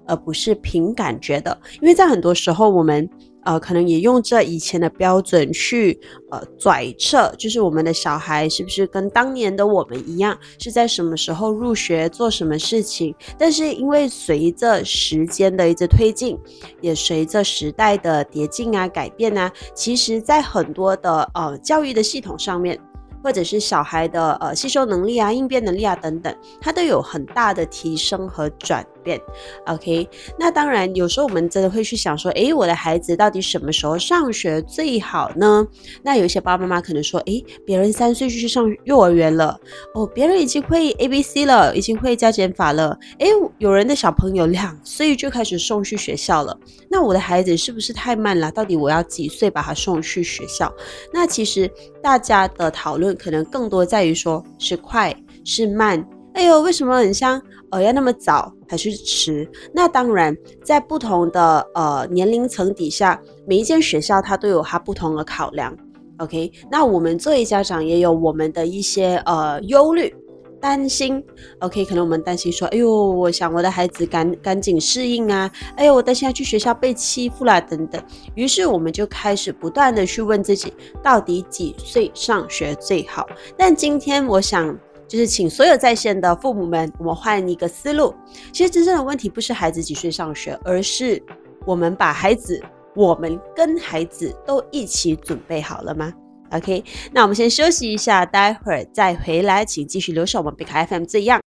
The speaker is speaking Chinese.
而不是凭感觉的。因为在很多时候我们可能也用这以前的标准去揣测，就是我们的小孩是不是跟当年的我们一样，是在什么时候入学做什么事情。但是因为随着时间的一直推进，也随着时代的迭进啊改变啊，其实在很多的教育的系统上面，或者是小孩的吸收能力啊、应变能力啊等等，它都有很大的提升和转变。OK， 那当然有时候我们真的会去想说，我的孩子到底什么时候上学最好呢？那有一些爸爸妈妈可能说，别人3岁就去上幼儿园了，别人已经会 ABC 了，已经会加减法了，有人的小朋友2岁就开始送去学校了，那我的孩子是不是太慢了？到底我要几岁把他送去学校？那其实大家的讨论可能更多在于说是快是慢，为什么很像要那么早还是迟？那当然在不同的年龄层底下，每一间学校它都有它不同的考量。 OK， 那我们作为家长也有我们的一些忧虑担心。 OK， 可能我们担心说，我想我的孩子赶紧适应啊，我担心他去学校被欺负啦等等。于是我们就开始不断的去问自己，到底几岁上学最好？但今天我想就是请所有在线的父母们，我们换一个思路。其实真正的问题不是孩子几岁上学，而是我们跟孩子都一起准备好了吗？ OK， 那我们先休息一下，待会儿再回来，请继续留守我们贝卡 FM 这样。